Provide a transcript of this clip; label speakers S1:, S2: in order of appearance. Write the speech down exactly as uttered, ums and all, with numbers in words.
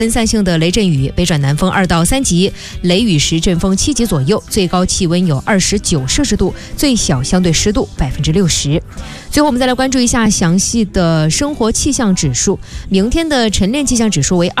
S1: 分散性的雷阵雨，北转南风二到三级，雷雨时阵风七级左右，最高气温有二十九摄氏度，最小相对湿度百分之六十。最后我们再来关注一下详细的生活气象指数，明天的晨练气象指数为